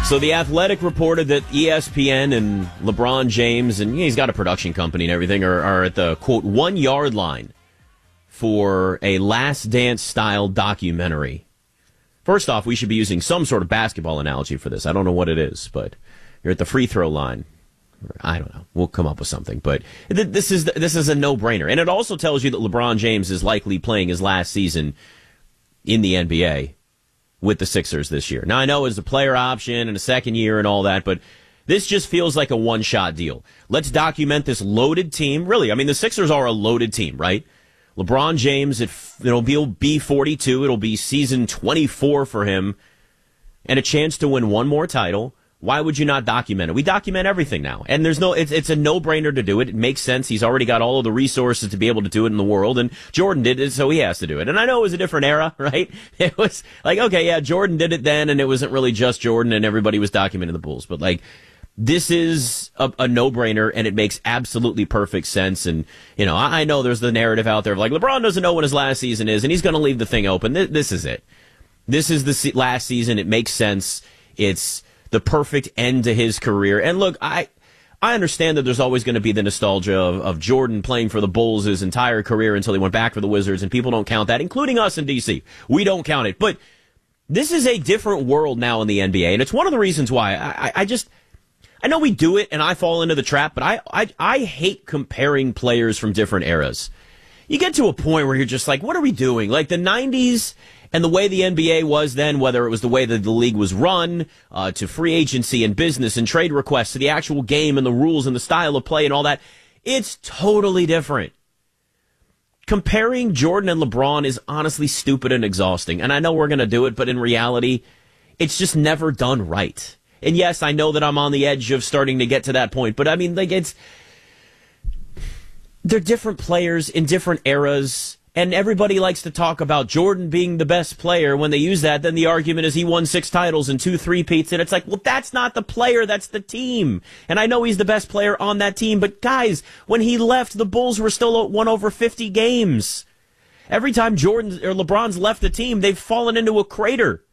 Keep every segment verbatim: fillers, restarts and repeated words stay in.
So The Athletic reported that E S P N and LeBron James, and he's got a production company and everything, are, are at the, quote, one-yard line for a Last Dance-style documentary. First off, we should be using some sort of basketball analogy for this. I don't know what it is, but you're at the free throw line. I don't know. We'll come up with something. But th- this is this is a no-brainer. And it also tells you that LeBron James is likely playing his last season in the N B A with the Sixers this year. Now, I know it's a player option and a second year and all that, but this just feels like a one-shot deal. Let's document this loaded team. Really, I mean, the Sixers are a loaded team, right? LeBron James, it, it'll be, be forty-two. It'll be season twenty-four for him and a chance to win one more title. Why would you not document it? We document everything now. And there's no, it's, it's a no-brainer to do it. It makes sense. He's already got all of the resources to be able to do it in the world. And Jordan did it, so he has to do it. And I know it was a different era, right? It was like, okay, yeah, Jordan did it then, and it wasn't really just Jordan, and everybody was documenting the Bulls. But, like, this is a, a no-brainer, and it makes absolutely perfect sense. And, you know, I, I know there's the narrative out there of, like, LeBron doesn't know when his last season is, and he's going to leave the thing open. This, this is it. This is the se- last season. It makes sense. It's the perfect end to his career. And look, I I understand that there's always going to be the nostalgia of, of Jordan playing for the Bulls his entire career until he went back for the Wizards, and people don't count that, including us in D C. We don't count it. But this is a different world now in the N B A, and it's one of the reasons why I, I, I just, I know we do it, and I fall into the trap, but I, I, I hate comparing players from different eras. You get to a point where you're just like, what are we doing? Like the nineties and the way the N B A was then, whether it was the way that the league was run, uh, to free agency and business and trade requests, to the actual game and the rules and the style of play and all that, it's totally different. Comparing Jordan and LeBron is honestly stupid and exhausting. And I know we're going to do it, but in reality, it's just never done right. And yes, I know that I'm on the edge of starting to get to that point, but I mean, like, it's, they're different players in different eras. And everybody likes to talk about Jordan being the best player. When they use that, then the argument is he won six titles and two three-peats. And it's like, well, that's not the player. That's the team. And I know he's the best player on that team. But, guys, when he left, the Bulls were still won over fifty games. Every time Jordan or LeBron's left the team, they've fallen into a crater.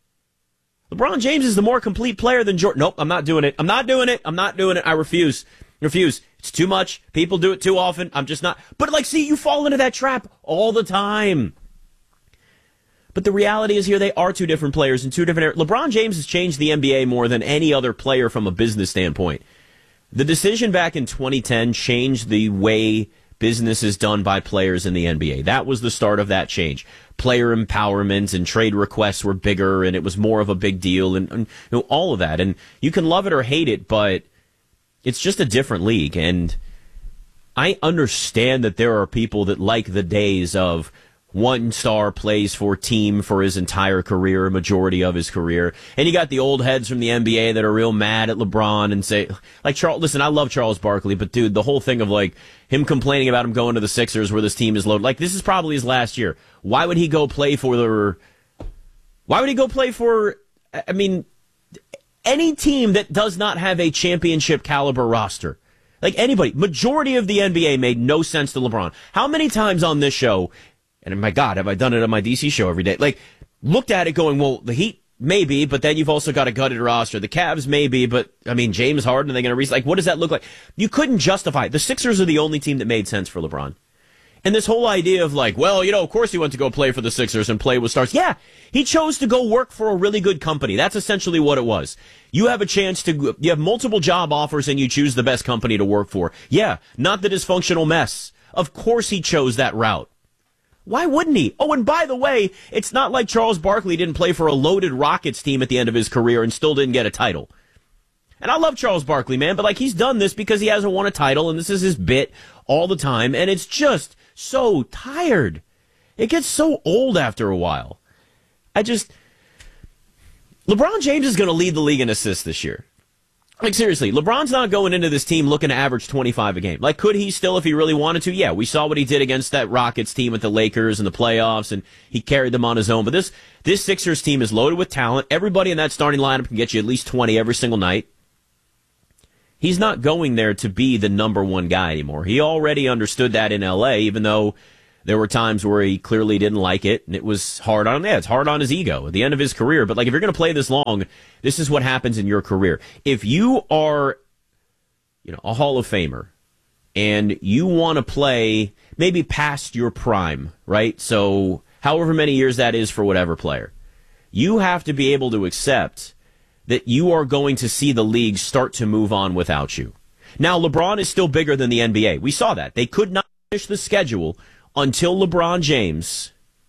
LeBron James is the more complete player than Jordan. Nope, I'm not doing it. I'm not doing it. I'm not doing it. I refuse. Refuse. It's too much. People do it too often. I'm just not. But, like, see, you fall into that trap all the time. But the reality is here they are two different players in two different areas. LeBron James has changed the N B A more than any other player from a business standpoint. The decision back in twenty ten changed the way business is done by players in the N B A. That was the start of that change. Player empowerment and trade requests were bigger, and it was more of a big deal, and, and you know, all of that. And you can love it or hate it, but it's just a different league, and I understand that there are people that like the days of one star plays for team for his entire career, a majority of his career, and you got the old heads from the N B A that are real mad at LeBron and say, like, Charles, listen, I love Charles Barkley, but dude, the whole thing of like him complaining about him going to the Sixers where this team is loaded, like this is probably his last year. Why would he go play for the? Why would he go play for? I mean, any team that does not have a championship caliber roster. Like anybody, majority of the N B A made no sense to LeBron. How many times on this show, and my God, have I done it on my D C show every day, like looked at it going, well, the Heat maybe, but then you've also got a gutted roster. The Cavs maybe, but I mean, James Harden, are they going to reach? Like, what does that look like? You couldn't justify it. The Sixers are the only team that made sense for LeBron. And this whole idea of like, well, you know, of course he went to go play for the Sixers and play with stars. Yeah, he chose to go work for a really good company. That's essentially what it was. You have a chance to, you have multiple job offers and you choose the best company to work for. Yeah, not the dysfunctional mess. Of course he chose that route. Why wouldn't he? Oh, and by the way, it's not like Charles Barkley didn't play for a loaded Rockets team at the end of his career and still didn't get a title. And I love Charles Barkley, man, but like he's done this because he hasn't won a title and this is his bit all the time. And it's just so tired. It gets so old after a while. I just... LeBron James is going to lead the league in assists this year. Like, seriously, LeBron's not going into this team looking to average twenty-five a game. Like, could he still if he really wanted to? Yeah, we saw what he did against that Rockets team with the Lakers in the playoffs, and he carried them on his own. But this this Sixers team is loaded with talent. Everybody in that starting lineup can get you at least twenty every single night. He's not going there to be the number one guy anymore. He already understood that in L A, even though There were times where he clearly didn't like it, and it was hard on him. Yeah, it's hard on his ego at the end of his career. But, like, if you're going to play this long, this is what happens in your career. If you are, you know, a Hall of Famer, and you want to play maybe past your prime, right? So however many years that is for whatever player, you have to be able to accept that you are going to see the league start to move on without you. Now, LeBron is still bigger than the N B A. We saw that. They could not finish the schedule until LeBron James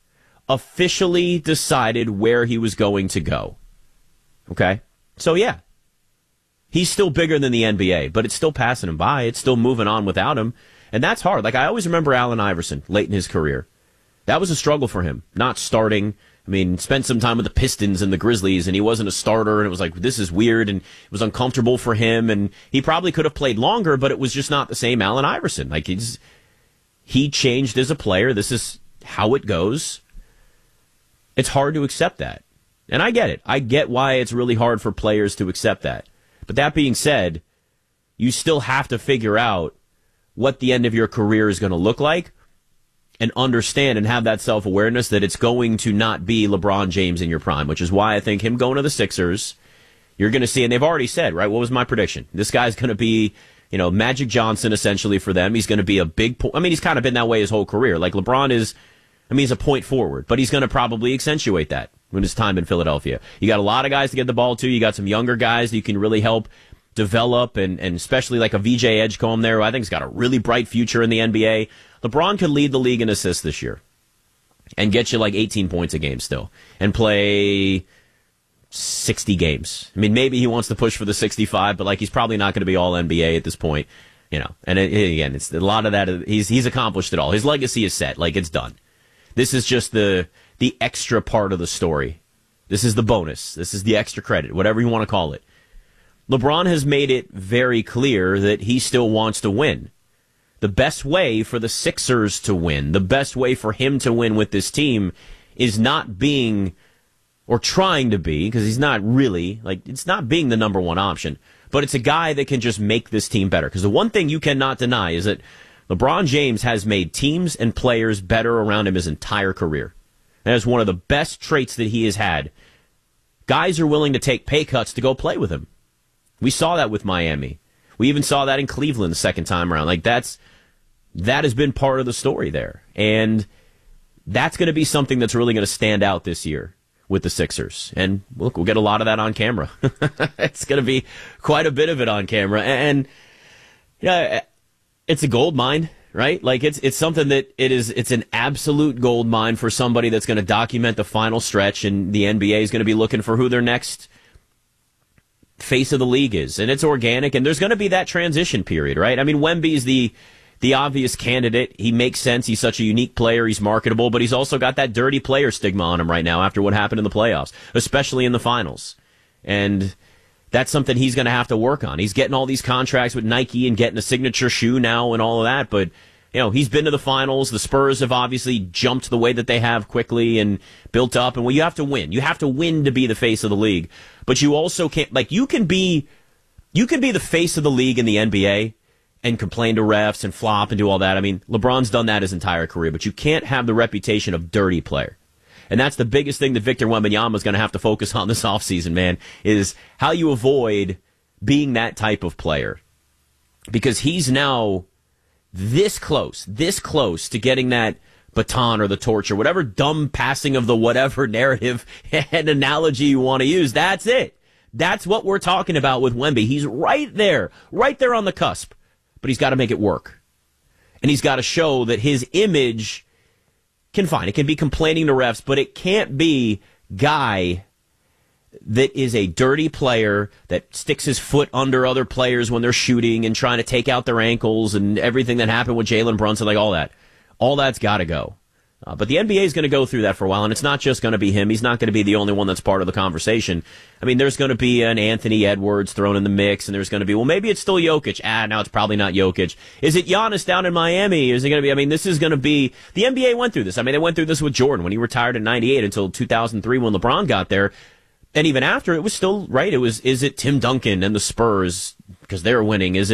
officially decided where he was going to go. Okay? So, yeah. He's still bigger than the N B A, but it's still passing him by. It's still moving on without him. And that's hard. Like, I always remember Allen Iverson late in his career. That was a struggle for him, not starting. I mean, spent some time with the Pistons and the Grizzlies, and he wasn't a starter, and it was like, this is weird, and it was uncomfortable for him, and he probably could have played longer, but it was just not the same Allen Iverson. Like, he's, he changed as a player. This is how it goes. It's hard to accept that. And I get it. I get why it's really hard for players to accept that. But that being said, you still have to figure out what the end of your career is going to look like and understand and have that self-awareness that it's going to not be LeBron James in your prime, which is why I think him going to the Sixers, you're going to see, and they've already said, right, what was my prediction? This guy's going to be, you know, Magic Johnson essentially for them. He's going to be a big point. I mean, he's kind of been that way his whole career. Like LeBron is, I mean, he's a point forward, but he's going to probably accentuate that when his time in Philadelphia. You got a lot of guys to get the ball to. You got some younger guys that you can really help develop, and, and especially like a V J Edgecombe there, who I think has got a really bright future in the N B A. LeBron could lead the league in assists this year and get you like eighteen points a game still and play sixty games. I mean, maybe he wants to push for the sixty-five, but like he's probably not going to be all N B A at this point, you know. And it, again, it's a lot of that. He's he's accomplished it all. His legacy is set. Like, it's done. This is just the the extra part of the story. This is the bonus. This is the extra credit, whatever you want to call it. LeBron has made it very clear that he still wants to win. The best way for the Sixers to win, the best way for him to win with this team is not being, or trying to be, because he's not really, like, it's not being the number one option, but it's a guy that can just make this team better. Because the one thing you cannot deny is that LeBron James has made teams and players better around him his entire career. That is one of the best traits that he has had. Guys are willing to take pay cuts to go play with him. We saw that with Miami. We even saw that in Cleveland the second time around. Like, that's, that has been part of the story there. And that's going to be something that's really going to stand out this year with the Sixers. And look, we'll get a lot of that on camera. It's going to be quite a bit of it on camera. And, you know, it's a gold mine, right? Like, it's, it's something that it is, it's an absolute gold mine for somebody that's going to document the final stretch, and the N B A is going to be looking for who their next face of the league is. And it's organic, and there's going to be that transition period, right? I mean, Wemby's the the obvious candidate. He makes sense. He's such a unique player. He's marketable, but he's also got that dirty player stigma on him right now after what happened in the playoffs, especially in the finals. And that's something he's going to have to work on. He's getting all these contracts with Nike and getting a signature shoe now and all of that, but you know, he's been to the finals. The Spurs have obviously jumped the way that they have quickly and built up. And well, you have to win. You have to win to be the face of the league. But you also can't, like, you can be, you can be the face of the league in the N B A and complain to refs and flop and do all that. I mean, LeBron's done that his entire career, but you can't have the reputation of dirty player. And that's the biggest thing that Victor Wembanyama is going to have to focus on this offseason, man, is how you avoid being that type of player. Because he's now this close, this close to getting that baton or the torch or whatever dumb passing of the whatever narrative and analogy you want to use. That's it. That's what we're talking about with Wemby. He's right there, right there on the cusp, but he's got to make it work. And he's got to show that his image can fine. It can be complaining to refs, but it can't be guy that is a dirty player that sticks his foot under other players when they're shooting and trying to take out their ankles and everything that happened with Jalen Brunson, like all that. All that's got to go. Uh, but the N B A is going to go through that for a while, and it's not just going to be him. He's not going to be the only one that's part of the conversation. I mean, there's going to be an Anthony Edwards thrown in the mix, and there's going to be, well, maybe it's still Jokic. Ah, no, it's probably not Jokic. Is it Giannis down in Miami? Is it going to be, I mean, this is going to be, the N B A went through this. I mean, they went through this with Jordan when he retired in ninety-eight until two thousand three when LeBron got there. And even after, it was still, right, it was, is it Tim Duncan and the Spurs because they're winning? Is it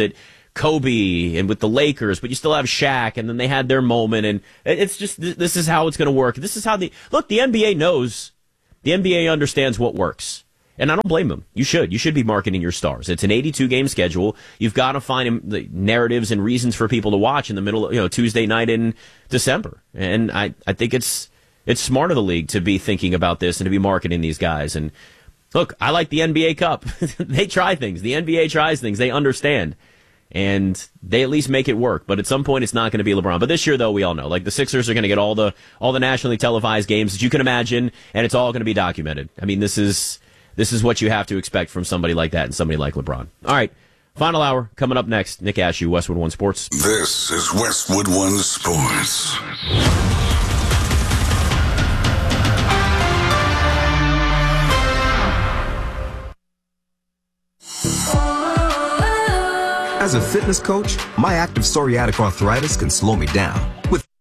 Kobe and with the Lakers, but you still have Shaq, and then they had their moment, and it's just, this is how it's going to work. This is how the, look, the N B A knows. The N B A understands what works. And I don't blame them. You should. You should be marketing your stars. It's an eighty-two game schedule. You've got to find the narratives and reasons for people to watch in the middle of, you know, Tuesday night in December. And I, I think it's it's smart of the league to be thinking about this and to be marketing these guys. And look, I like the N B A Cup. They try things. The N B A tries things. They understand. And they at least make it work. But at some point, it's not going to be LeBron. But this year, though, we all know, like, the Sixers are going to get all the all the nationally televised games that you can imagine, and it's all going to be documented. I mean, this is... This is what you have to expect from somebody like that and somebody like LeBron. All right, final hour coming up next. Nick Ashew, Westwood One Sports. This is Westwood One Sports. As a fitness coach, my active psoriatic arthritis can slow me down. With